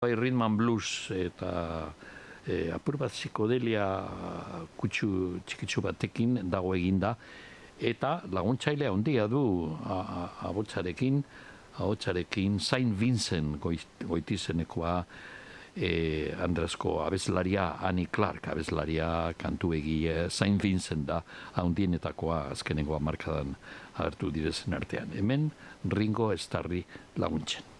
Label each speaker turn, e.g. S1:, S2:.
S1: Bai, rhythm and blues eta apur bat psikodelia kutsu txikitsu batekin dago eginda, eta laguntzailea handia du ahotsarekin Saint Vincent goitizenekoa, Andresko abeslaria, Annie Clark abeslaria, kantu egia, Saint Vincent da handienetakoa azkenengo hamarkadan agertu direzen artean. Hemen Ringo Starri laguntzen.